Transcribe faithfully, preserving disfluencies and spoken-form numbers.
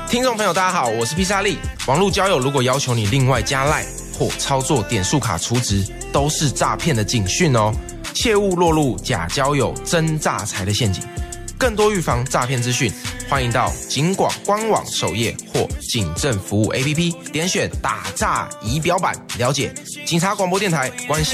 听众朋友，大家好，我是披萨利。网络交友如果要求你另外加 LINE 或操作点数卡储值，都是诈骗的警讯哦，切勿落入假交友、真诈财的陷阱。更多预防诈骗资讯，欢迎到警广官网首页或警政服务 A P P 点选打诈仪表板，了解警察广播电台关心。